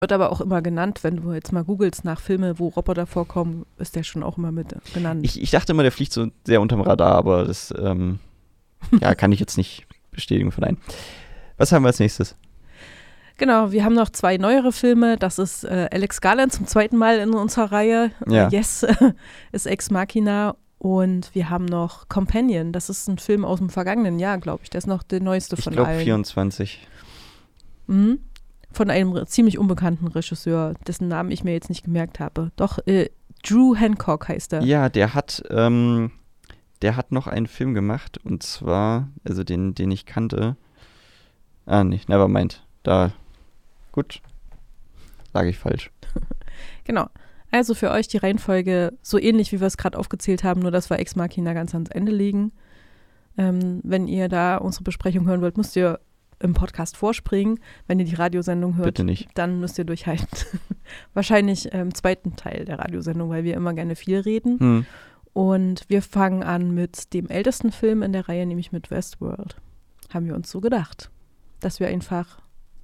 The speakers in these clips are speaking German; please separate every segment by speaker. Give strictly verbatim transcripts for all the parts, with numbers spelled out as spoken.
Speaker 1: Wird aber auch immer genannt, wenn du jetzt mal googelst nach Filme, wo Roboter vorkommen, ist der schon auch immer mit genannt.
Speaker 2: Ich, ich dachte immer, der fliegt so sehr unterm Radar, aber das ähm, ja, kann ich jetzt nicht bestätigen von einem. Was haben wir als nächstes?
Speaker 1: Genau, wir haben noch zwei neuere Filme. Das ist äh, Alex Garland zum zweiten Mal in unserer Reihe.
Speaker 2: Ja.
Speaker 1: Äh, yes ist Ex Machina. Und wir haben noch Companion. Das ist ein Film aus dem vergangenen Jahr, glaube ich. Der ist noch der neueste
Speaker 2: Ich
Speaker 1: von
Speaker 2: glaube
Speaker 1: allen.
Speaker 2: vierundzwanzig.
Speaker 1: Mhm. Von einem re- ziemlich unbekannten Regisseur, dessen Namen ich mir jetzt nicht gemerkt habe. Doch, äh, Drew Hancock heißt er.
Speaker 2: Ja, der hat, ähm, der hat noch einen Film gemacht und zwar, also den, den ich kannte. Ah, nicht, nevermind. Da, gut, sage ich falsch.
Speaker 1: Genau. Also für euch die Reihenfolge so ähnlich, wie wir es gerade aufgezählt haben, nur dass wir Ex Machina ganz ans Ende legen. Ähm, wenn ihr da unsere Besprechung hören wollt, müsst ihr im Podcast vorspringen. Wenn ihr die Radiosendung hört,
Speaker 2: Bitte nicht.
Speaker 1: dann müsst ihr durchhalten. Wahrscheinlich im zweiten Teil der Radiosendung, weil wir immer gerne viel reden.
Speaker 2: Hm.
Speaker 1: Und wir fangen an mit dem ältesten Film in der Reihe, nämlich mit Westworld. Haben wir uns so gedacht, dass wir einfach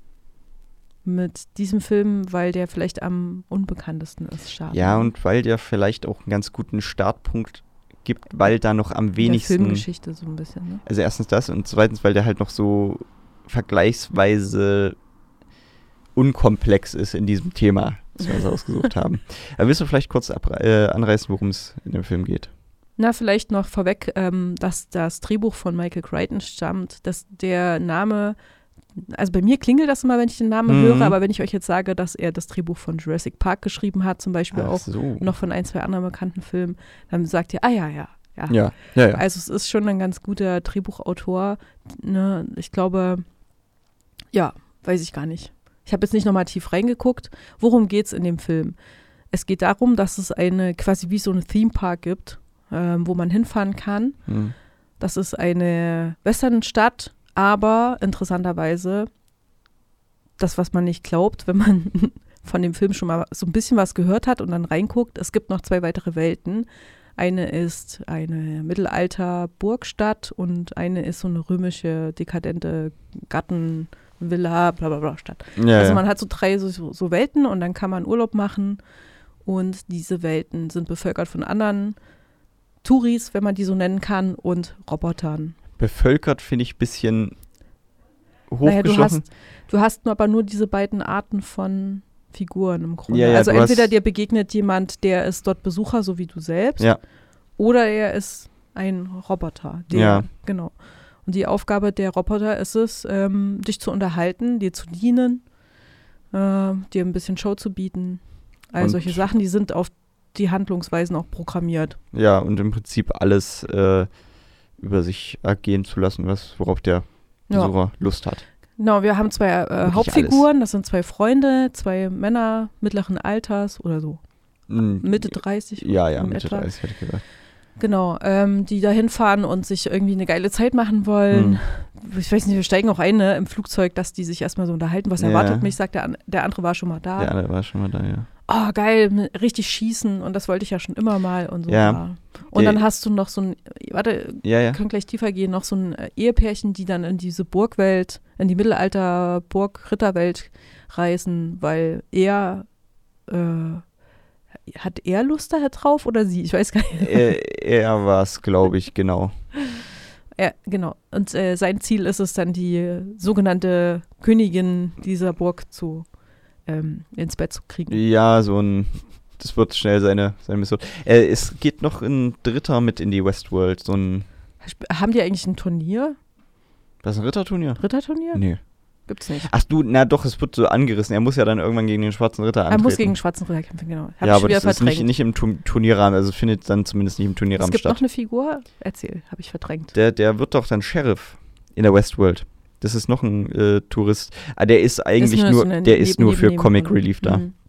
Speaker 1: mit diesem Film, weil der vielleicht am unbekanntesten ist, starten.
Speaker 2: Ja, und weil der vielleicht auch einen ganz guten Startpunkt gibt, weil da noch am
Speaker 1: In der
Speaker 2: wenigsten.
Speaker 1: Filmgeschichte so ein bisschen, ne?
Speaker 2: Also erstens das und zweitens, weil der halt noch so vergleichsweise unkomplex ist in diesem Thema, das wir uns ausgesucht haben. Aber willst du vielleicht kurz abre- äh, anreißen, worum es in dem Film geht?
Speaker 1: Na, vielleicht noch vorweg, ähm, dass das Drehbuch von Michael Crichton stammt, dass der Name, also bei mir klingelt das immer, wenn ich den Namen
Speaker 2: Mhm.
Speaker 1: höre, aber wenn ich euch jetzt sage, dass er das Drehbuch von Jurassic Park geschrieben hat, zum Beispiel
Speaker 2: Ach
Speaker 1: auch
Speaker 2: so.
Speaker 1: noch von ein, zwei anderen bekannten Filmen, dann sagt ihr, ah ja, ja, ja.
Speaker 2: Ja, ja, ja.
Speaker 1: Also es ist schon ein ganz guter Drehbuchautor. Ne? Ich glaube, ja, weiß ich gar nicht. Ich habe jetzt nicht nochmal tief reingeguckt. Worum geht es in dem Film? Es geht darum, dass es eine quasi wie so eine Theme Park gibt, ähm, wo man hinfahren kann.
Speaker 2: Hm.
Speaker 1: Das ist eine Westernstadt, aber interessanterweise das, was man nicht glaubt, wenn man von dem Film schon mal so ein bisschen was gehört hat und dann reinguckt, es gibt noch zwei weitere Welten. Eine ist eine Mittelalter-Burgstadt und eine ist so eine römische, dekadente Gartenvilla, bla bla bla Stadt.
Speaker 2: Ja,
Speaker 1: also
Speaker 2: ja.
Speaker 1: man hat so drei so, so Welten und dann kann man Urlaub machen und diese Welten sind bevölkert von anderen Touris, wenn man die so nennen kann, und Robotern.
Speaker 2: Bevölkert finde ich ein bisschen
Speaker 1: Naja, du
Speaker 2: hochgeschlossen.
Speaker 1: hast, du hast nur aber nur diese beiden Arten von Figuren im Grunde.
Speaker 2: Ja, ja,
Speaker 1: also
Speaker 2: du
Speaker 1: entweder
Speaker 2: hast-
Speaker 1: dir begegnet jemand, der ist dort Besucher, so wie du selbst,
Speaker 2: Ja.
Speaker 1: oder er ist ein Roboter. Der,
Speaker 2: Ja.
Speaker 1: Genau. Und die Aufgabe der Roboter ist es, ähm, dich zu unterhalten, dir zu dienen, äh, dir ein bisschen Show zu bieten. All
Speaker 2: Und-
Speaker 1: solche Sachen, die sind auf die Handlungsweisen auch programmiert.
Speaker 2: Ja, und im Prinzip alles äh, über sich ergehen zu lassen, was, worauf der
Speaker 1: Ja.
Speaker 2: Besucher Lust hat.
Speaker 1: Genau, wir haben zwei äh,
Speaker 2: Wirklich
Speaker 1: Hauptfiguren, das sind zwei Freunde, zwei Männer mittleren Alters oder so,
Speaker 2: Mm,
Speaker 1: Mitte dreißig.
Speaker 2: Ja, ja,
Speaker 1: in
Speaker 2: Mitte
Speaker 1: etwa.
Speaker 2: dreißig hätte ich gesagt.
Speaker 1: Genau, ähm, die da hinfahren und sich irgendwie eine geile Zeit machen wollen.
Speaker 2: Hm.
Speaker 1: Ich weiß nicht, wir steigen auch ein, ne, im Flugzeug, dass die sich erstmal so unterhalten. Was
Speaker 2: Ja.
Speaker 1: erwartet mich, sagt der, an- der andere war schon mal da.
Speaker 2: Der andere war schon mal da, ja.
Speaker 1: Oh, geil, m- richtig schießen und das wollte ich ja schon immer mal und so.
Speaker 2: Ja.
Speaker 1: Ja. Und
Speaker 2: Die-
Speaker 1: dann hast du noch so ein, warte,
Speaker 2: Ja, ja.
Speaker 1: wir können gleich tiefer gehen, noch so ein äh, Ehepärchen, die dann in diese Burgwelt, in die Mittelalter-Burg-Ritterwelt reisen, weil er, äh, hat er Lust da drauf oder sie? Ich weiß gar nicht.
Speaker 2: er er war es, glaube ich, genau.
Speaker 1: Ja, genau. Und äh, sein Ziel ist es dann, die äh, sogenannte Königin dieser Burg zu ähm, ins Bett zu kriegen.
Speaker 2: Ja, so ein, das wird schnell seine, seine Mission. Äh, es geht noch ein Dritter mit in die Westworld, so ein,
Speaker 1: Sp- Haben die eigentlich ein Turnier?
Speaker 2: was ist ein Ritterturnier?
Speaker 1: Ritterturnier?
Speaker 2: Nee.
Speaker 1: Gibt's nicht.
Speaker 2: Ach du, na doch, es wird so angerissen. Er muss ja dann irgendwann gegen den schwarzen Ritter
Speaker 1: Er
Speaker 2: antreten.
Speaker 1: muss gegen den schwarzen Ritter kämpfen, genau. Hab
Speaker 2: ja,
Speaker 1: ich
Speaker 2: aber
Speaker 1: wieder
Speaker 2: das ist nicht,
Speaker 1: verdrängt.
Speaker 2: nicht im Tu- Turnierrahmen, also es findet dann zumindest nicht im
Speaker 1: Es
Speaker 2: Turnierrahmen
Speaker 1: gibt
Speaker 2: statt.
Speaker 1: noch eine Figur? Erzähl, habe ich verdrängt.
Speaker 2: Der, der wird doch dann Sheriff in der Westworld. Das ist noch ein äh, Tourist. Ah, der ist eigentlich
Speaker 1: Ist
Speaker 2: nur,
Speaker 1: so eine
Speaker 2: der
Speaker 1: Neben-
Speaker 2: ist nur für
Speaker 1: Neben-
Speaker 2: Comic
Speaker 1: Neben-
Speaker 2: Relief da.
Speaker 1: Mhm.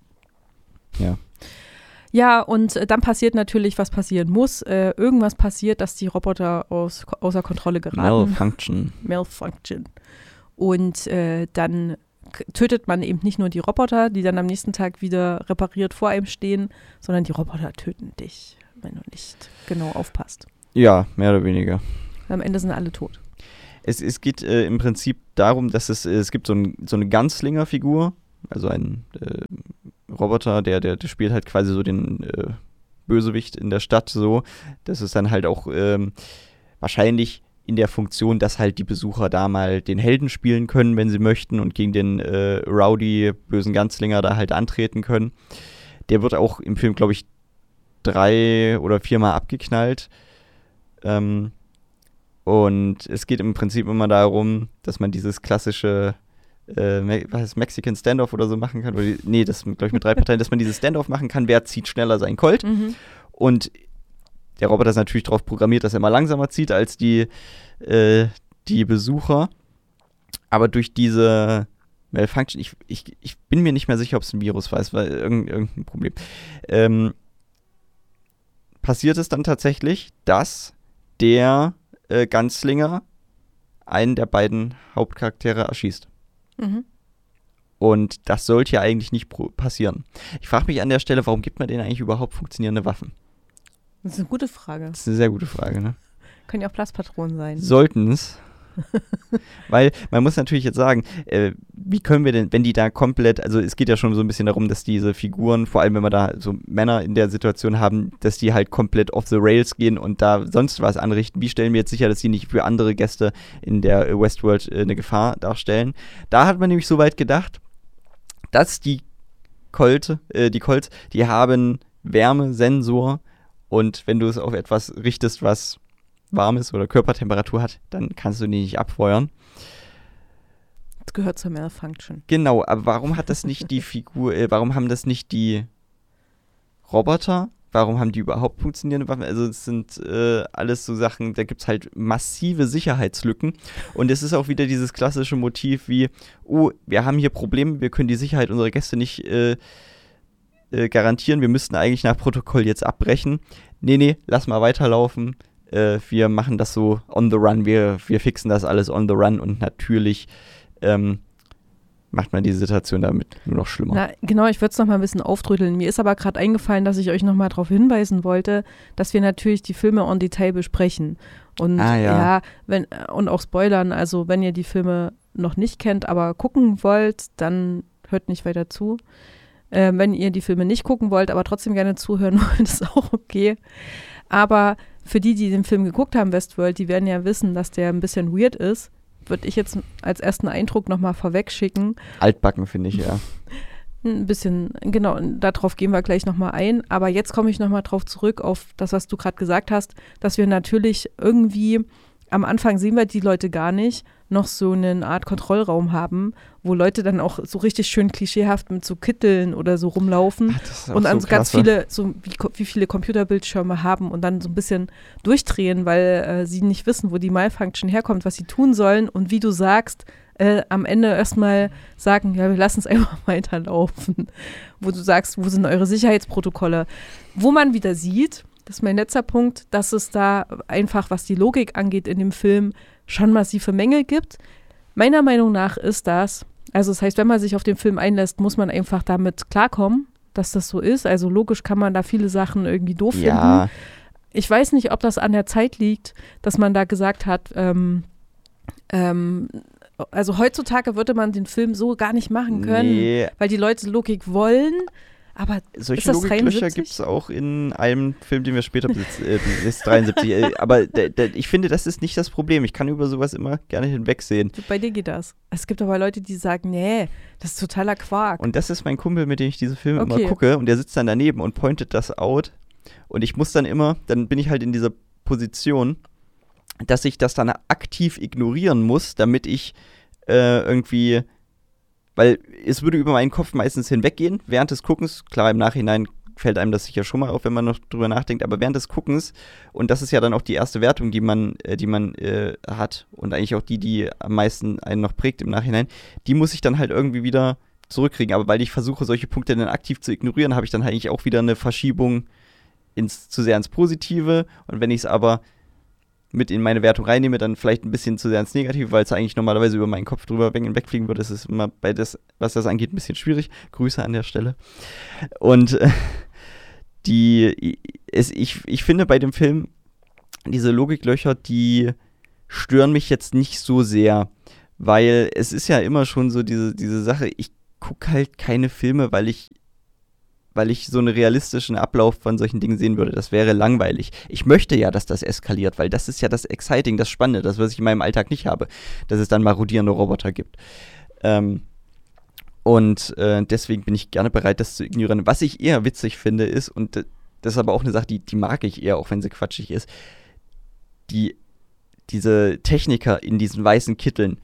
Speaker 2: Ja.
Speaker 1: Ja, und äh, dann passiert natürlich, was passieren muss. Äh, irgendwas passiert, dass die Roboter aus, außer Kontrolle geraten.
Speaker 2: Malfunction.
Speaker 1: Malfunction. Und äh, dann k- tötet man eben nicht nur die Roboter, die dann am nächsten Tag wieder repariert vor einem stehen, sondern die Roboter töten dich, wenn du nicht genau aufpasst.
Speaker 2: Ja, mehr oder weniger.
Speaker 1: Am Ende sind alle tot.
Speaker 2: Es, es geht äh, im Prinzip darum, dass es, äh, es gibt so, ein, so eine Ganzlinger-Figur, also ein äh, Roboter, der, der, der spielt halt quasi so den äh, Bösewicht in der Stadt so. Das ist dann halt auch ähm, wahrscheinlich in der Funktion, dass halt die Besucher da mal den Helden spielen können, wenn sie möchten und gegen den äh, Rowdy, bösen Ganzlinger da halt antreten können. Der wird auch im Film, glaube ich, drei oder viermal abgeknallt. Ähm, und es geht im Prinzip immer darum, dass man dieses klassische äh, Me- was heißt, Mexican Standoff oder so machen kann. Oder die, nee, das glaube ich mit drei Parteien, dass man dieses Standoff machen kann, wer zieht schneller sein Colt.
Speaker 1: Mhm.
Speaker 2: Und der Roboter ist natürlich darauf programmiert, dass er immer langsamer zieht als die, äh, die Besucher. Aber durch diese Malfunction, ich, ich, ich bin mir nicht mehr sicher, ob es ein Virus war, es war irgendein, irgendein Problem. Ähm, passiert es dann tatsächlich, dass der äh, Ganzlinger einen der beiden Hauptcharaktere erschießt.
Speaker 1: Mhm.
Speaker 2: Und das sollte ja eigentlich nicht pro- passieren. Ich frage mich an der Stelle, warum gibt man denen eigentlich überhaupt funktionierende Waffen?
Speaker 1: Das ist eine gute Frage.
Speaker 2: Das ist eine sehr gute Frage, ne?
Speaker 1: Können ja auch Plaspatronen sein.
Speaker 2: Sollten es. Weil man muss natürlich jetzt sagen, äh, wie können wir denn, wenn die da komplett, also es geht ja schon so ein bisschen darum, dass diese Figuren, vor allem wenn wir da so Männer in der Situation haben, dass die halt komplett off the rails gehen und da sonst was anrichten. Wie stellen wir jetzt sicher, dass die nicht für andere Gäste in der äh, Westworld äh, eine Gefahr darstellen? Da hat man nämlich so weit gedacht, dass die Colt, äh, die Colts, die haben Wärmesensor und wenn du es auf etwas richtest, was warm ist oder Körpertemperatur hat, dann kannst du die nicht abfeuern.
Speaker 1: Das gehört zur Malfunction.
Speaker 2: Genau, aber warum hat das nicht die Figur, äh, warum haben das nicht die Roboter? Warum haben die überhaupt funktionierende Waffen? Also es sind äh, alles so Sachen, da gibt es halt massive Sicherheitslücken und es ist auch wieder dieses klassische Motiv wie, oh, wir haben hier Probleme, wir können die Sicherheit unserer Gäste nicht äh, äh, garantieren, wir müssten eigentlich nach Protokoll jetzt abbrechen. Nee, nee, lass mal weiterlaufen. Äh, wir machen das so on the run, wir, wir fixen das alles on the run und natürlich ähm, macht man die Situation damit nur noch schlimmer.
Speaker 1: Na, genau, ich würde es noch mal ein bisschen aufdrödeln. Mir ist aber gerade eingefallen, dass ich euch noch mal darauf hinweisen wollte, dass wir natürlich die Filme en Detail besprechen. Und
Speaker 2: Ah, ja.
Speaker 1: ja, wenn, und auch spoilern. Also wenn ihr die Filme noch nicht kennt, aber gucken wollt, dann hört nicht weiter zu. Äh, wenn ihr die Filme nicht gucken wollt, aber trotzdem gerne zuhören wollt, ist auch okay. Aber für die, die den Film geguckt haben, Westworld, die werden ja wissen, dass der ein bisschen weird ist. Würde ich jetzt als ersten Eindruck nochmal vorweg schicken.
Speaker 2: Altbacken, finde ich, ja.
Speaker 1: Ein bisschen, genau, darauf gehen wir gleich nochmal ein. Aber jetzt komme ich nochmal drauf zurück, auf das, was du gerade gesagt hast, dass wir natürlich irgendwie, am Anfang sehen wir die Leute gar nicht, noch so eine Art Kontrollraum haben, wo Leute dann auch so richtig schön klischeehaft mit so Kitteln oder so rumlaufen.
Speaker 2: Ach, das ist auch
Speaker 1: Und dann
Speaker 2: so
Speaker 1: ganz
Speaker 2: klasse.
Speaker 1: viele, so wie, wie viele Computerbildschirme haben und dann so ein bisschen durchdrehen, weil äh, sie nicht wissen, wo die Malfunction herkommt, was sie tun sollen und wie du sagst, äh, am Ende erstmal sagen, ja, wir lassen es einfach weiterlaufen. Wo du sagst, wo sind eure Sicherheitsprotokolle? Wo man wieder sieht, das ist mein letzter Punkt, dass es da einfach, was die Logik angeht in dem Film, schon massive Mängel gibt. Meiner Meinung nach ist das, also das heißt, wenn man sich auf den Film einlässt, muss man einfach damit klarkommen, dass das so ist. Also logisch kann man da viele Sachen irgendwie doof
Speaker 2: Ja.
Speaker 1: finden. Ich weiß nicht, ob das an der Zeit liegt, dass man da gesagt hat, ähm, ähm, also heutzutage würde man den Film so gar nicht machen können,
Speaker 2: Nee,
Speaker 1: weil die Leute Logik wollen, aber
Speaker 2: solche
Speaker 1: ist das
Speaker 2: Logiklöcher
Speaker 1: dreiundsiebzig?
Speaker 2: gibt es auch in einem Film, den wir später besitzen. Äh, das ist dreiundsiebzig. äh, aber d- d- ich finde, das ist nicht das Problem. Ich kann über sowas immer gerne hinwegsehen.
Speaker 1: bei dir geht das. Es gibt aber Leute, die sagen, nee, das ist totaler Quark.
Speaker 2: Und das ist mein Kumpel, mit dem ich diese Filme
Speaker 1: Okay.
Speaker 2: immer gucke. Und der sitzt dann daneben und pointet das out. Und ich muss dann immer, dann bin ich halt in dieser Position, dass ich das dann aktiv ignorieren muss, damit ich äh, irgendwie, weil es würde über meinen Kopf meistens hinweggehen während des Guckens. Klar, im Nachhinein fällt einem das sicher schon mal auf, wenn man noch drüber nachdenkt, aber während des Guckens, und das ist ja dann auch die erste Wertung, die man, äh, die man äh, hat und eigentlich auch die, die am meisten einen noch prägt im Nachhinein, die muss ich dann halt irgendwie wieder zurückkriegen. Aber weil ich versuche, solche Punkte dann aktiv zu ignorieren, habe ich dann halt eigentlich auch wieder eine Verschiebung ins, zu sehr ins Positive. Und wenn ich es aber mit in meine Wertung reinnehme, dann vielleicht ein bisschen zu sehr ins Negative, weil es eigentlich normalerweise über meinen Kopf drüber weg- wegfliegen würde. Das ist immer bei das, was das angeht, ein bisschen schwierig. Grüße an der Stelle. Und äh, die, es, ich, ich finde bei dem Film, diese Logiklöcher, die stören mich jetzt nicht so sehr, weil es ist ja immer schon so diese, diese Sache, ich gucke halt keine Filme, weil ich weil ich so einen realistischen Ablauf von solchen Dingen sehen würde. Das wäre langweilig. Ich möchte ja, dass das eskaliert, weil das ist ja das Exciting, das Spannende, das, was ich in meinem Alltag nicht habe, dass es dann marodierende Roboter gibt. Ähm, und äh, deswegen bin ich gerne bereit, das zu ignorieren. Was ich eher witzig finde ist, und das ist aber auch eine Sache, die, die mag ich eher, auch wenn sie quatschig ist, die, diese Techniker in diesen weißen Kitteln,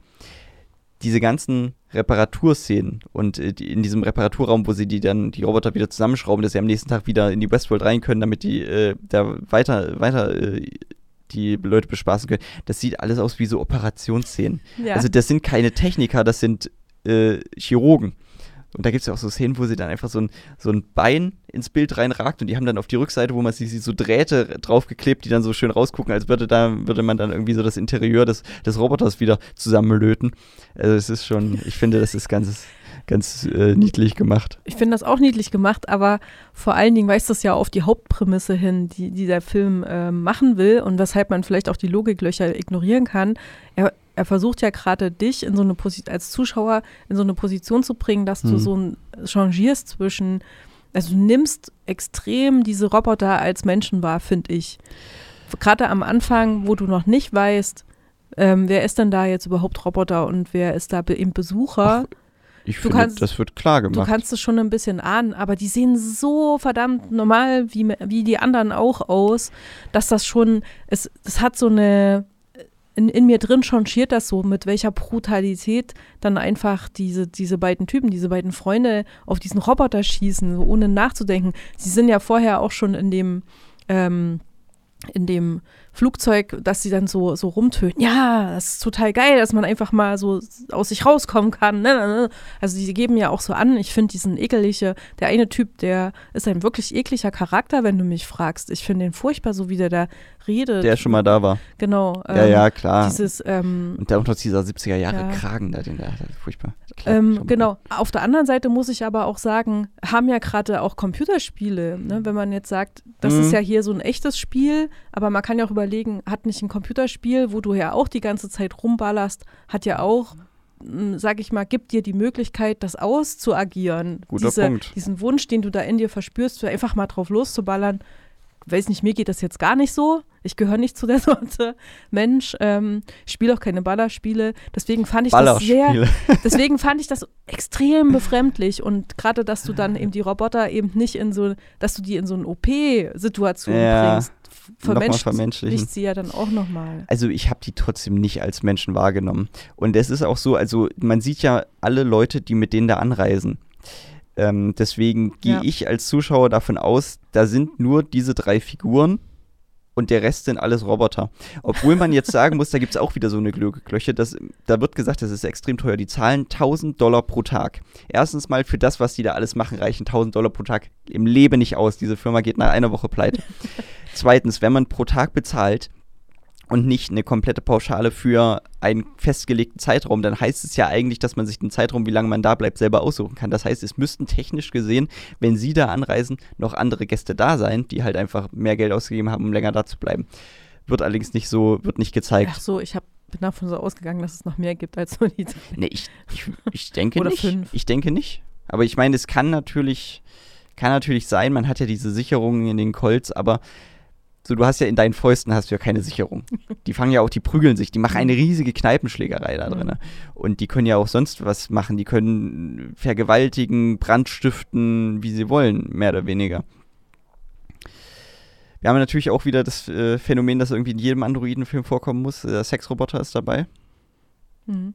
Speaker 2: diese ganzen Reparaturszenen und äh, die, in diesem Reparaturraum, wo sie die dann die Roboter wieder zusammenschrauben, dass sie am nächsten Tag wieder in die Westworld rein können, damit die äh, da weiter, weiter äh, die Leute bespaßen können. Das sieht alles aus wie so Operationsszenen. Ja. Also das sind keine Techniker, das sind äh, Chirurgen. Und da gibt es ja auch so Szenen, wo sie dann einfach so ein, so ein Bein ins Bild reinragt und die haben dann auf die Rückseite, wo man sich so Drähte draufgeklebt, die dann so schön rausgucken, als würde da würde man dann irgendwie so das Interieur des, des Roboters wieder zusammenlöten. Also es ist schon, ich finde, das ist ganz, ganz äh, niedlich gemacht.
Speaker 1: Ich finde das auch niedlich gemacht, aber vor allen Dingen weist das ja auf die Hauptprämisse hin, die, die der Film äh, machen will und weshalb man vielleicht auch die Logiklöcher ignorieren kann. Er Er versucht ja gerade dich in so eine Posi- als Zuschauer in so eine Position zu bringen, dass hm. du so ein changierst zwischen, also du nimmst extrem diese Roboter als Menschen wahr, finde ich. Gerade am Anfang, wo du noch nicht weißt, ähm, wer ist denn da jetzt überhaupt Roboter und wer ist da be- eben Besucher.
Speaker 2: Ach, ich
Speaker 1: du
Speaker 2: finde,
Speaker 1: kannst,
Speaker 2: das wird klar gemacht.
Speaker 1: Du kannst es schon ein bisschen ahnen, aber die sehen so verdammt normal wie, wie die anderen auch aus, dass das schon, es, es hat so eine In, in mir drin changiert das so, mit welcher Brutalität dann einfach diese, diese beiden Typen, diese beiden Freunde auf diesen Roboter schießen, so ohne nachzudenken. Sie sind ja vorher auch schon in dem, ähm, in dem Flugzeug, dass sie dann so, so rumtöten. Ja, das ist total geil, dass man einfach mal so aus sich rauskommen kann. Ne, ne, ne. Also die geben ja auch so an, ich finde diesen ekelige, der eine Typ, der ist ein wirklich ekliger Charakter, wenn du mich fragst. Ich finde den furchtbar, so wie der da redet.
Speaker 2: Der schon mal da war.
Speaker 1: Genau.
Speaker 2: Ähm, ja, ja, klar.
Speaker 1: Dieses, ähm,
Speaker 2: und der auch noch dieser siebziger Jahre
Speaker 1: ja.
Speaker 2: Kragen da, den der hat, furchtbar. Klar,
Speaker 1: ähm, genau. Auf der anderen Seite muss ich aber auch sagen, haben ja gerade auch Computerspiele, ne? Wenn man jetzt sagt, das mhm. ist ja hier so ein echtes Spiel, aber man kann ja auch überlegen, hat nicht ein Computerspiel, wo du ja auch die ganze Zeit rumballerst, hat ja auch, sag ich mal, gibt dir die Möglichkeit, das auszuagieren.
Speaker 2: Guter
Speaker 1: Diese,
Speaker 2: Punkt.
Speaker 1: Diesen Wunsch, den du da in dir verspürst, einfach mal drauf loszuballern. Weiß nicht, mir geht das jetzt gar nicht so. Ich gehöre nicht zu der Sorte Mensch. Ähm, ich spiele auch keine Ballerspiele. Deswegen fand ich das sehr, deswegen fand ich das extrem befremdlich. Und gerade, dass du dann eben die Roboter eben nicht in so, dass du die in so eine O P-Situation
Speaker 2: ja,
Speaker 1: bringst. Vermenschlicht sie ja dann auch nochmal.
Speaker 2: Also ich habe die trotzdem nicht als Menschen wahrgenommen. Und es ist auch so, also man sieht ja alle Leute, die mit denen da anreisen. Ähm, deswegen gehe
Speaker 1: ja.
Speaker 2: ich als Zuschauer davon aus, da sind nur diese drei Figuren und der Rest sind alles Roboter. Obwohl man jetzt sagen muss, da gibt es auch wieder so eine Glocke. Das, da wird gesagt, das ist extrem teuer. Die zahlen tausend Dollar pro Tag. Erstens mal für das, was die da alles machen, reichen tausend Dollar pro Tag im Leben nicht aus. Diese Firma geht nach einer Woche pleite. Zweitens, wenn man pro Tag bezahlt und nicht eine komplette Pauschale für einen festgelegten Zeitraum, dann heißt es ja eigentlich, dass man sich den Zeitraum, wie lange man da bleibt, selber aussuchen kann. Das heißt, es müssten technisch gesehen, wenn Sie da anreisen, noch andere Gäste da sein, die halt einfach mehr Geld ausgegeben haben, um länger da zu bleiben. Wird allerdings nicht so, wird nicht gezeigt.
Speaker 1: Ach so, ich hab, bin davon so ausgegangen, dass es noch mehr gibt als nur die drei.
Speaker 2: Nee, ich, ich, ich denke
Speaker 1: Oder
Speaker 2: nicht.
Speaker 1: fünf.
Speaker 2: Ich denke nicht. Aber ich meine, es kann natürlich, kann natürlich sein, man hat ja diese Sicherungen in den Colts, aber so, du hast ja in deinen Fäusten hast du ja keine Sicherung. Die fangen ja auch, die prügeln sich, die machen eine riesige Kneipenschlägerei da drin. Und die können ja auch sonst was machen. Die können vergewaltigen, brandstiften, wie sie wollen, mehr oder weniger. Wir haben natürlich auch wieder das äh, Phänomen, das irgendwie in jedem Androidenfilm vorkommen muss. Der Sexroboter ist dabei.
Speaker 1: Mhm.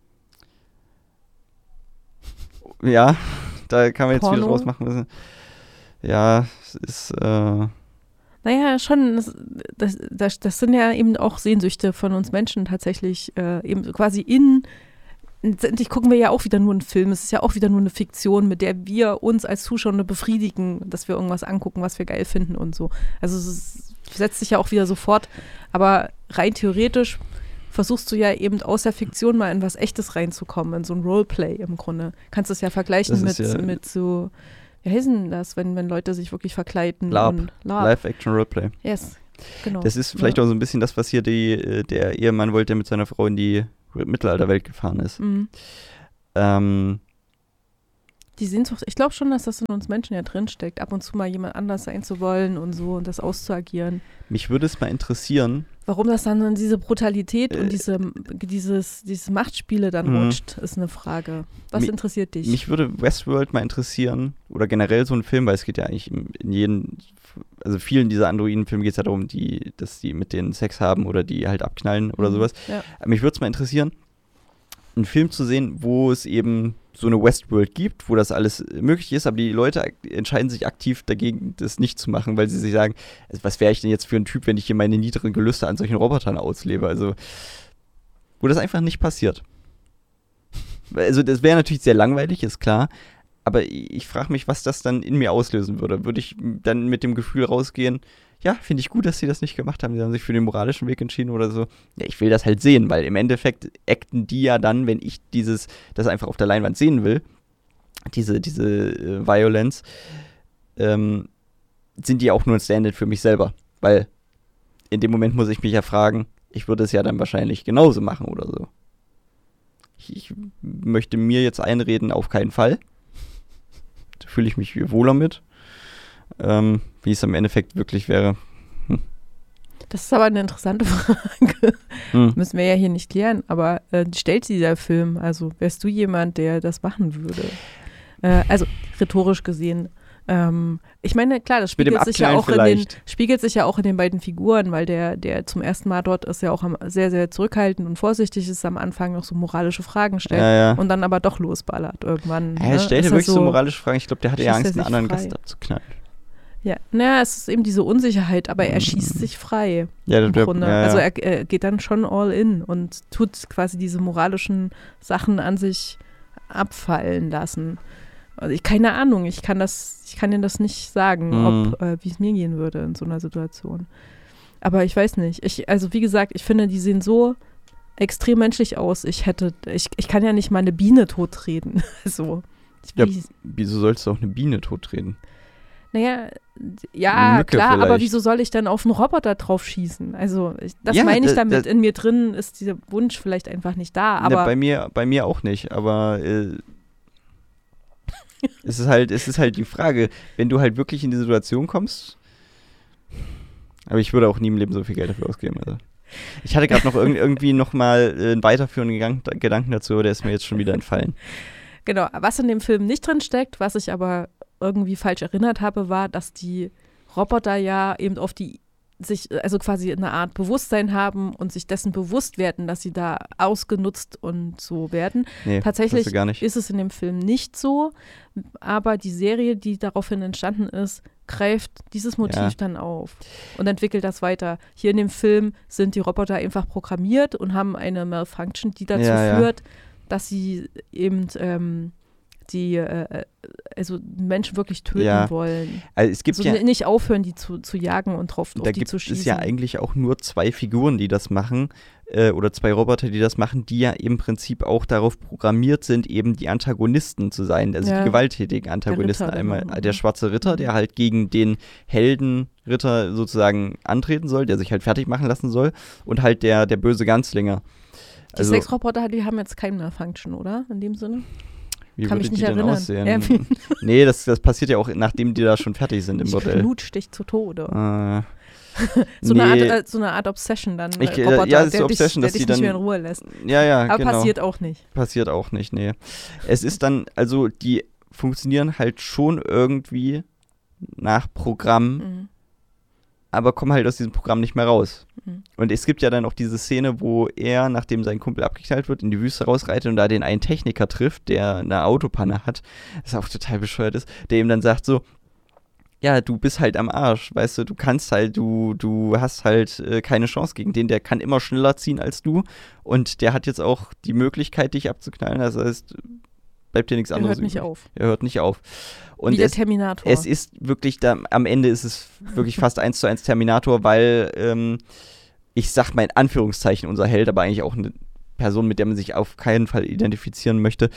Speaker 2: Ja, da kann man jetzt
Speaker 1: Porno.
Speaker 2: wieder draus machen. Ja, es ist äh
Speaker 1: Naja, schon, das, das, das, das sind ja eben auch Sehnsüchte von uns Menschen tatsächlich, äh, eben quasi in, letztendlich gucken wir ja auch wieder nur einen Film, es ist ja auch wieder nur eine Fiktion, mit der wir uns als Zuschauer befriedigen, dass wir irgendwas angucken, was wir geil finden und so. Also es ist, setzt sich ja auch wieder sofort, aber rein theoretisch versuchst du ja eben aus der Fiktion mal in was Echtes reinzukommen, in so ein Roleplay im Grunde. Kannst es ja vergleichen mit,
Speaker 2: ja
Speaker 1: mit so, wie heißt denn das, wenn, wenn Leute sich wirklich verkleiden?
Speaker 2: Lab.
Speaker 1: Und Lab.
Speaker 2: Live-Action-Roleplay.
Speaker 1: Yes, genau.
Speaker 2: Das ist vielleicht
Speaker 1: ja.
Speaker 2: auch so ein bisschen das, was hier die, der Ehemann wollte, der mit seiner Frau in die Mittelalterwelt gefahren ist.
Speaker 1: Mhm.
Speaker 2: Ähm,
Speaker 1: die Sehnsucht, ich glaube schon, dass das in uns Menschen ja drinsteckt, ab und zu mal jemand anders sein zu wollen und so und das auszuagieren.
Speaker 2: Mich würde es mal interessieren.
Speaker 1: Warum das dann in diese Brutalität
Speaker 2: Äh,
Speaker 1: und diese, dieses, diese Machtspiele dann
Speaker 2: Mhm.
Speaker 1: rutscht, ist eine Frage. Was
Speaker 2: Mi-
Speaker 1: interessiert dich?
Speaker 2: Mich würde Westworld mal interessieren, oder generell so ein Film, weil es geht ja eigentlich in, in jeden, also vielen dieser Androiden-Filme geht es ja darum, die, dass die mit denen Sex haben oder die halt abknallen oder
Speaker 1: Mhm.
Speaker 2: sowas.
Speaker 1: Ja.
Speaker 2: Aber mich würde es mal interessieren, einen Film zu sehen, wo es eben so eine Westworld gibt, wo das alles möglich ist, aber die Leute ak- entscheiden sich aktiv dagegen, das nicht zu machen, weil sie sich sagen, also was wäre ich denn jetzt für ein Typ, wenn ich hier meine niederen Gelüste an solchen Robotern auslebe? Also, wo das einfach nicht passiert. Also, das wäre natürlich sehr langweilig, ist klar, aber ich, ich frage mich, was das dann in mir auslösen würde. Würde ich dann mit dem Gefühl rausgehen, ja, finde ich gut, dass sie das nicht gemacht haben. Sie haben sich für den moralischen Weg entschieden oder so. Ja, ich will das halt sehen, weil im Endeffekt acten die ja dann, wenn ich dieses, das einfach auf der Leinwand sehen will, diese, diese äh, Violence, ähm, sind die auch nur ein Stand-in für mich selber. Weil in dem Moment muss ich mich ja fragen, ich würde es ja dann wahrscheinlich genauso machen oder so. Ich, ich möchte mir jetzt einreden, auf keinen Fall. Da fühle ich mich viel wohler mit. Ähm, wie es im Endeffekt wirklich wäre.
Speaker 1: Das ist aber eine interessante Frage.
Speaker 2: Hm.
Speaker 1: Müssen wir ja hier nicht klären, aber äh, stellt sie der Film, also wärst du jemand, der das machen würde? Äh, also rhetorisch gesehen. Ähm, ich meine, klar, das
Speaker 2: Mit dem
Speaker 1: spiegelt sich, ja
Speaker 2: Abknallen
Speaker 1: auch in den,
Speaker 2: vielleicht.
Speaker 1: spiegelt sich ja auch in den beiden Figuren, weil der, der zum ersten Mal dort ist ja auch am, sehr, sehr zurückhaltend und vorsichtig ist, am Anfang noch so moralische Fragen stellt
Speaker 2: Ja, ja.
Speaker 1: und dann aber doch losballert irgendwann.
Speaker 2: Er
Speaker 1: ne?
Speaker 2: stellt
Speaker 1: Ist
Speaker 2: ja
Speaker 1: das
Speaker 2: wirklich so moralische Fragen. Ich glaube, der hatte ja
Speaker 1: schießt er
Speaker 2: Angst, einen
Speaker 1: sich
Speaker 2: anderen
Speaker 1: frei?
Speaker 2: Gast abzuknallen.
Speaker 1: Ja, naja, es ist eben diese Unsicherheit, aber er
Speaker 2: Mhm.
Speaker 1: schießt sich frei.
Speaker 2: Ja,
Speaker 1: Im
Speaker 2: der,
Speaker 1: Grunde.
Speaker 2: ja, ja.
Speaker 1: Also er, er geht dann schon all in und tut quasi diese moralischen Sachen an sich abfallen lassen. Also ich, keine Ahnung, ich kann das, ich kann dir das nicht sagen,
Speaker 2: Mhm.
Speaker 1: ob äh, wie es mir gehen würde in so einer Situation. Aber ich weiß nicht. Ich, also wie gesagt, ich finde, die sehen so extrem menschlich aus. Ich hätte, ich, ich kann ja nicht mal eine Biene totreden. so. Ich,
Speaker 2: Ja,
Speaker 1: wie-
Speaker 2: wieso sollst du auch eine Biene totreden?
Speaker 1: Naja,
Speaker 2: Eine
Speaker 1: ja,
Speaker 2: Mücke
Speaker 1: klar, aber
Speaker 2: vielleicht.
Speaker 1: wieso soll ich dann auf einen Roboter drauf schießen? Also, ich, das
Speaker 2: Ja,
Speaker 1: meine ich
Speaker 2: da-
Speaker 1: damit.
Speaker 2: da-
Speaker 1: In mir drin ist dieser Wunsch vielleicht einfach nicht da.
Speaker 2: Ne,
Speaker 1: Aber
Speaker 2: bei mir, bei mir auch nicht, aber äh, es ist halt, es ist halt die Frage, wenn du halt wirklich in die Situation kommst, aber ich würde auch nie im Leben so viel Geld dafür ausgeben. Also. Ich hatte gerade noch irg irgendwie noch mal äh, einen weiterführenden Gedank Gedanken dazu, aber der ist mir jetzt schon wieder entfallen.
Speaker 1: genau, was in dem Film nicht drin steckt, was ich aber irgendwie falsch erinnert habe, war, dass die Roboter ja eben auf die sich, also quasi eine Art Bewusstsein haben und sich dessen bewusst werden, dass sie da ausgenutzt und so werden.
Speaker 2: Nee,
Speaker 1: Tatsächlich
Speaker 2: das ist gar nicht.
Speaker 1: ist es in dem Film nicht so, aber die Serie, die daraufhin entstanden ist, greift dieses Motiv
Speaker 2: Ja.
Speaker 1: dann auf und entwickelt das weiter. Hier in dem Film sind die Roboter einfach programmiert und haben eine Malfunction, die dazu
Speaker 2: Ja, ja.
Speaker 1: führt, dass sie eben ähm, die äh, also Menschen wirklich töten
Speaker 2: Ja.
Speaker 1: wollen.
Speaker 2: Also es gibt
Speaker 1: Also
Speaker 2: ja,
Speaker 1: n- nicht aufhören, die zu, zu jagen und drauf auf
Speaker 2: da
Speaker 1: die
Speaker 2: gibt
Speaker 1: zu
Speaker 2: es
Speaker 1: schießen.
Speaker 2: ja eigentlich auch nur zwei Figuren, die das machen, äh, oder zwei Roboter, die das machen, die ja im Prinzip auch darauf programmiert sind, eben die Antagonisten zu sein, also
Speaker 1: Ja.
Speaker 2: die gewalttätigen Antagonisten.
Speaker 1: Ritter,
Speaker 2: Einmal
Speaker 1: genau.
Speaker 2: der schwarze Ritter, der halt gegen den Heldenritter sozusagen antreten soll, der sich halt fertig machen lassen soll, und halt der, der böse Ganzlinger.
Speaker 1: die
Speaker 2: Also,
Speaker 1: Sexroboter, die haben jetzt keine Malfunction, oder? In dem Sinne?
Speaker 2: wie
Speaker 1: kann
Speaker 2: würde
Speaker 1: mich
Speaker 2: die
Speaker 1: nicht
Speaker 2: denn
Speaker 1: erinnern.
Speaker 2: aussehen?
Speaker 1: Ja, wie-
Speaker 2: nee, das, das passiert ja auch, nachdem die da schon fertig sind im
Speaker 1: Ich
Speaker 2: Bordell.
Speaker 1: knutsch dich zu Tode.
Speaker 2: Äh,
Speaker 1: So, eine
Speaker 2: nee.
Speaker 1: Art, äh, so eine Art Obsession dann.
Speaker 2: Ich-
Speaker 1: äh,
Speaker 2: äh,
Speaker 1: Roboter,
Speaker 2: ja, das ist
Speaker 1: der
Speaker 2: die Obsession,
Speaker 1: dich,
Speaker 2: dass
Speaker 1: der dich
Speaker 2: die
Speaker 1: nicht mehr
Speaker 2: dann-
Speaker 1: in Ruhe lässt.
Speaker 2: Ja, ja,
Speaker 1: Aber
Speaker 2: genau.
Speaker 1: passiert auch nicht.
Speaker 2: Passiert auch nicht, nee. Es ist dann, also die funktionieren halt schon irgendwie nach Programm,
Speaker 1: Mhm.
Speaker 2: aber kommen halt aus diesem Programm nicht mehr raus.
Speaker 1: Mhm.
Speaker 2: Und es gibt ja dann auch diese Szene, wo er, nachdem sein Kumpel abgeknallt wird, in die Wüste rausreitet und da den einen Techniker trifft, der eine Autopanne hat, das auch total bescheuert ist, der ihm dann sagt so, ja, du bist halt am Arsch, weißt du, du kannst halt, du, du hast halt äh, keine Chance gegen den, der kann immer schneller ziehen als du und der hat jetzt auch die Möglichkeit, dich abzuknallen, das heißt, bleibt dir nichts
Speaker 1: Er
Speaker 2: anderes
Speaker 1: hört nicht
Speaker 2: übrig.
Speaker 1: auf.
Speaker 2: Er hört nicht auf. Und
Speaker 1: Wie der
Speaker 2: es,
Speaker 1: Terminator.
Speaker 2: es ist wirklich, da, am Ende ist es wirklich fast eins zu eins Terminator, weil, ähm, ich sag mal in Anführungszeichen unser Held, aber eigentlich auch eine Person, mit der man sich auf keinen Fall identifizieren möchte,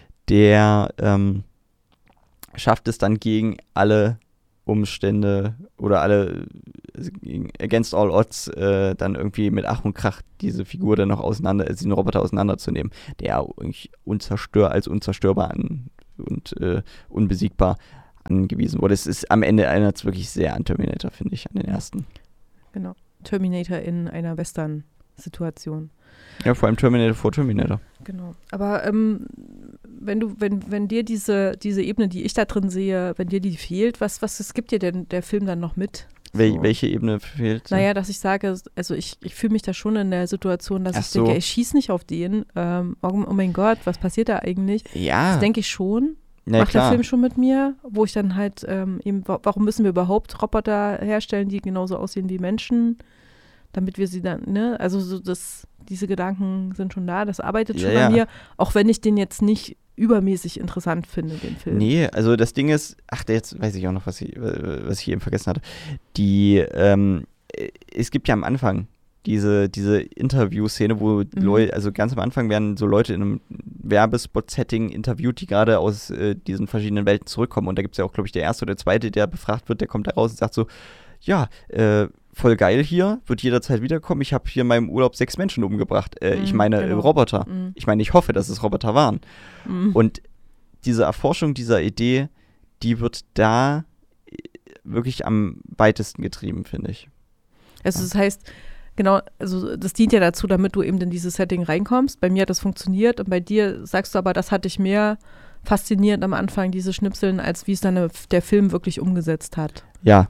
Speaker 2: der ähm, schafft es dann gegen alle Umstände oder alle äh, against all odds äh, dann irgendwie mit Ach und Krach diese Figur dann noch auseinander, also den Roboter auseinanderzunehmen, der eigentlich unzerstör als unzerstörbar an, und äh, unbesiegbar angewiesen wurde. Es ist am Ende erinnert es wirklich sehr an Terminator, finde ich, an den ersten.
Speaker 1: Genau. Terminator in einer Western-Situation.
Speaker 2: Ja, vor allem Terminator vor Terminator.
Speaker 1: Genau. Aber ähm, wenn du, wenn, wenn dir diese, diese Ebene, die ich da drin sehe, wenn dir die fehlt, was, was es gibt dir denn der Film dann noch mit?
Speaker 2: Wel-
Speaker 1: So.
Speaker 2: Welche Ebene fehlt?
Speaker 1: Naja, dass ich sage, also ich, ich fühle mich da schon in der Situation, dass
Speaker 2: Ach
Speaker 1: ich
Speaker 2: so.
Speaker 1: denke, ich schieß nicht auf den. Ähm, oh, oh mein Gott, was passiert da eigentlich?
Speaker 2: Ja.
Speaker 1: Das denke ich schon.
Speaker 2: Na,
Speaker 1: Macht
Speaker 2: klar.
Speaker 1: der Film schon mit mir, wo ich dann halt ähm, eben, wa- warum müssen wir überhaupt Roboter herstellen, die genauso aussehen wie Menschen, damit wir sie dann, ne, also so das, diese Gedanken sind schon da, das arbeitet schon
Speaker 2: Ja,
Speaker 1: an
Speaker 2: ja.
Speaker 1: mir, auch wenn ich den jetzt nicht übermäßig interessant finde, den Film.
Speaker 2: Nee, also das Ding ist, ach, jetzt weiß ich auch noch, was ich, äh, was ich eben vergessen hatte. Die, ähm, äh, es gibt ja am Anfang diese, diese Interview-Szene, wo
Speaker 1: Mhm.
Speaker 2: Leute, also ganz am Anfang werden so Leute in einem Werbespot-Setting interviewt, die gerade aus äh, diesen verschiedenen Welten zurückkommen. Und da gibt es ja auch, glaube ich, der erste oder zweite, der befragt wird, der kommt da raus und sagt so, ja, äh, voll geil hier, wird jederzeit wiederkommen. Ich habe hier in meinem Urlaub sechs Menschen umgebracht. Äh, ich
Speaker 1: Mhm,
Speaker 2: meine
Speaker 1: genau.
Speaker 2: äh, Roboter.
Speaker 1: Mhm.
Speaker 2: Ich meine, ich hoffe, dass es Roboter waren.
Speaker 1: Mhm.
Speaker 2: Und diese Erforschung dieser Idee, die wird da äh, wirklich am weitesten getrieben, finde ich.
Speaker 1: Also das heißt, genau, also das dient ja dazu, damit du eben in dieses Setting reinkommst. Bei mir hat das funktioniert und bei dir sagst du aber, das hat dich mehr fasziniert am Anfang, diese Schnipseln, als wie es dann der Film wirklich umgesetzt hat.
Speaker 2: Ja,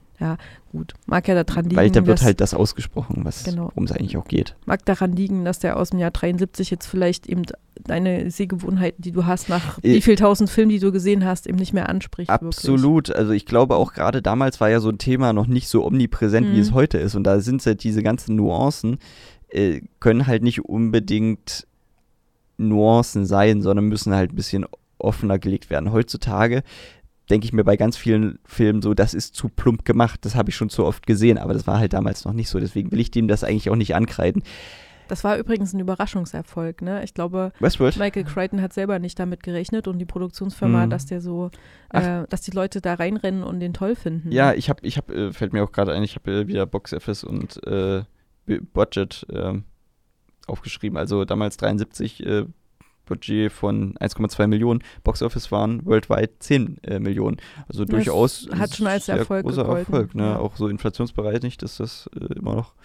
Speaker 1: Gut, mag ja daran liegen,
Speaker 2: weil da wird
Speaker 1: dass,
Speaker 2: halt das ausgesprochen, was,
Speaker 1: Genau.
Speaker 2: worum es eigentlich auch geht.
Speaker 1: mag daran liegen, dass der aus dem Jahr dreiundsiebzig jetzt vielleicht eben deine Sehgewohnheiten, die du hast, nach
Speaker 2: Äh,
Speaker 1: wie viel tausend Filmen, die du gesehen hast, eben nicht mehr anspricht.
Speaker 2: Absolut. Also ich glaube auch gerade damals war ja so ein Thema noch nicht so omnipräsent,
Speaker 1: Mhm.
Speaker 2: wie es heute ist. Und da sind halt diese ganzen Nuancen, äh, können halt nicht unbedingt Nuancen sein, sondern müssen halt ein bisschen offener gelegt werden. Heutzutage denke ich mir bei ganz vielen Filmen so, das ist zu plump gemacht, das habe ich schon zu oft gesehen, aber das war halt damals noch nicht so. Deswegen will ich dem das eigentlich auch nicht ankreiden.
Speaker 1: Das war übrigens ein Überraschungserfolg, ne? Ich glaube,
Speaker 2: Westworld?
Speaker 1: Michael Crichton hat selber nicht damit gerechnet und die Produktionsfirma,
Speaker 2: Mhm.
Speaker 1: dass der so, äh, dass die Leute da reinrennen und den toll finden.
Speaker 2: Ja, ich habe, ich habe, äh, fällt mir auch gerade ein, ich habe äh, wieder Box Office und äh, B- Budget äh, aufgeschrieben. Also damals dreiundsiebzig äh, Budget von eins Komma zwei Millionen, Box Office waren worldwide zehn äh, Millionen. Also
Speaker 1: Das
Speaker 2: durchaus
Speaker 1: hat schon als
Speaker 2: sehr
Speaker 1: Erfolg
Speaker 2: großer
Speaker 1: gegolten,
Speaker 2: Erfolg. Ne?
Speaker 1: ja.
Speaker 2: Auch so inflationsbereinigt ist das äh, immer noch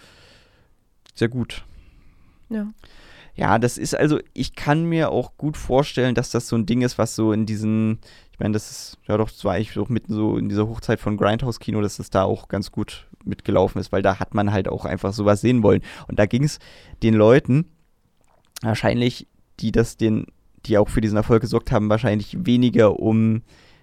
Speaker 2: sehr gut.
Speaker 1: Ja.
Speaker 2: Ja, das ist also, ich kann mir auch gut vorstellen, dass das so ein Ding ist, was so in diesen, ich meine, das ist, ja doch, das war eigentlich auch mitten so in dieser Hochzeit von Grindhouse-Kino, dass das da auch ganz gut mitgelaufen ist, weil da hat man halt auch einfach sowas sehen wollen. Und da ging es den Leuten wahrscheinlich, die das den, die auch für diesen Erfolg gesorgt haben, wahrscheinlich weniger um,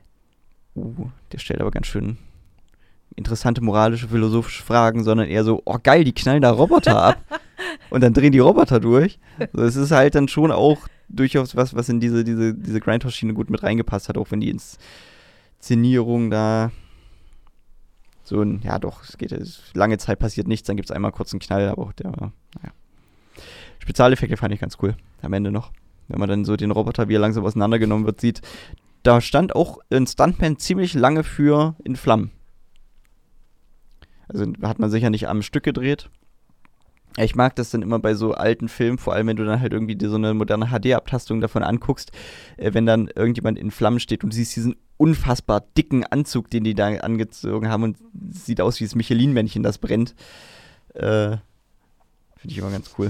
Speaker 2: uh, der stellt aber ganz schön interessante moralische, philosophische Fragen, sondern eher so, oh geil, die knallen da Roboter ab und dann drehen die Roboter durch. So, es ist halt dann schon auch durchaus was, was in diese, diese, diese Grindhouse-Schiene gut mit reingepasst hat, auch wenn die Inszenierung da so ein, ja doch, es geht, es, lange Zeit passiert nichts, dann gibt es einmal kurz einen Knall, aber auch der, naja. Spezialeffekte fand ich ganz cool, am Ende noch. Wenn man dann so den Roboter, wie er langsam auseinandergenommen wird, sieht, da stand auch ein Stuntman ziemlich lange für in Flammen. Also hat man sicher nicht am Stück gedreht. Ich mag das dann immer bei so alten Filmen, vor allem wenn du dann halt irgendwie dir so eine moderne H D-Abtastung davon anguckst, äh, wenn dann irgendjemand in Flammen steht und du siehst diesen unfassbar dicken Anzug, den die da angezogen haben und sieht aus wie das Michelin-Männchen, das brennt. Äh, Finde ich immer ganz cool.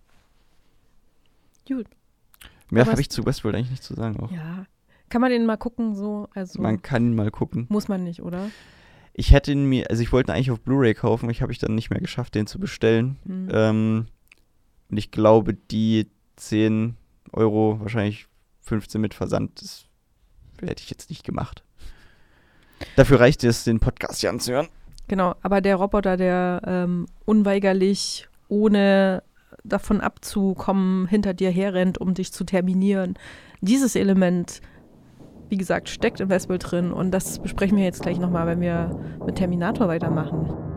Speaker 1: Gut.
Speaker 2: Mehr
Speaker 1: Aber
Speaker 2: habe
Speaker 1: es-
Speaker 2: ich zu Westworld eigentlich nicht zu sagen. Auch.
Speaker 1: Ja. Kann man den mal gucken, so? Also
Speaker 2: Man kann mal gucken.
Speaker 1: muss man nicht, oder?
Speaker 2: Ich hätte ihn mir, also ich wollte ihn eigentlich auf Blu-ray kaufen, ich habe ich dann nicht mehr geschafft, den zu bestellen.
Speaker 1: Hm.
Speaker 2: Ähm, und ich glaube, die zehn Euro, wahrscheinlich fünfzehn mit Versand, das hätte ich jetzt nicht gemacht. Dafür reicht es, den Podcast hier anzuhören.
Speaker 1: Genau, aber der Roboter, der ähm, unweigerlich, ohne davon abzukommen, hinter dir herrennt, um dich zu terminieren, dieses Element, wie gesagt, steckt in Westworld drin und das besprechen wir jetzt gleich nochmal, wenn wir mit Terminator weitermachen.